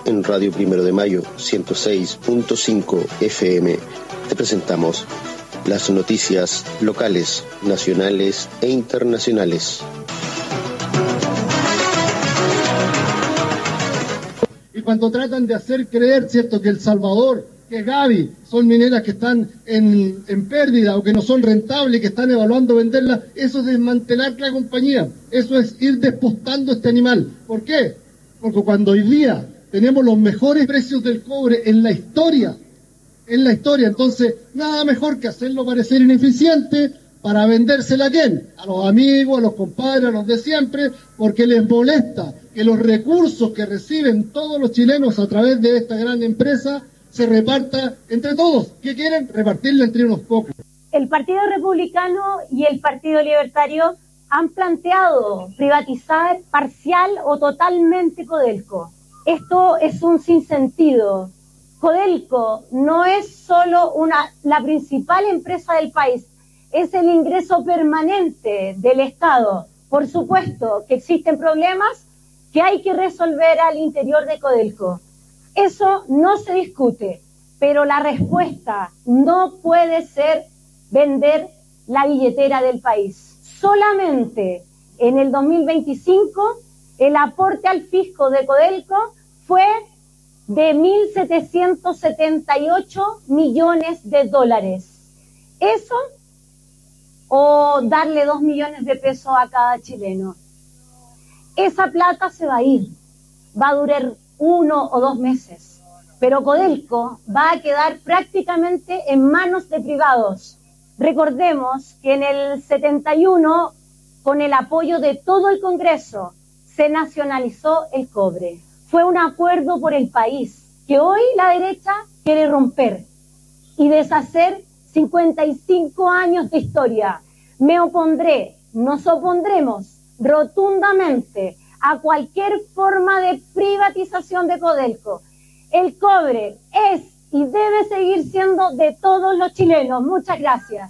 en Radio Primero de Mayo 106.5 FM te presentamos las noticias locales, nacionales e internacionales. Y cuando tratan de hacer creer, ¿cierto?, que El Salvador, que Gaby son mineras que están en pérdida o que no son rentables y que están evaluando venderlas, eso es desmantelar la compañía, eso es ir despostando este animal. ¿Por qué? Porque cuando hoy día tenemos los mejores precios del cobre en la historia, entonces nada mejor que hacerlo parecer ineficiente para vendérsela a quién, a los amigos, a los compadres, a los de siempre, porque les molesta que los recursos que reciben todos los chilenos a través de esta gran empresa se reparta entre todos. ¿Qué quieren? Repartirla entre unos pocos. El Partido Republicano y el Partido Libertario han planteado privatizar parcial o totalmente Codelco. Esto es un sinsentido. Codelco no es solo la principal empresa del país, es el ingreso permanente del Estado. Por supuesto que existen problemas que hay que resolver al interior de Codelco. Eso no se discute, pero la respuesta no puede ser vender la billetera del país. Solamente en el 2025 el aporte al fisco de Codelco fue de 1.778 millones de dólares. Eso o darle 2 millones de pesos a cada chileno. Esa plata se va a ir, va a durar 1 o 2 meses, pero Codelco va a quedar prácticamente en manos de privados. Recordemos que en el 71, con el apoyo de todo el Congreso, se nacionalizó el cobre. Fue un acuerdo por el país que hoy la derecha quiere romper y deshacer 55 años de historia. Me opondré, nos opondremos rotundamente a cualquier forma de privatización de Codelco. El cobre es y debe seguir siendo de todos los chilenos. Muchas gracias.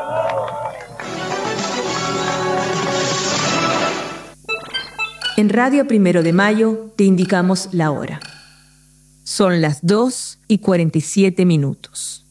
En Radio Primero de Mayo te indicamos la hora. Son las 2:47 minutos.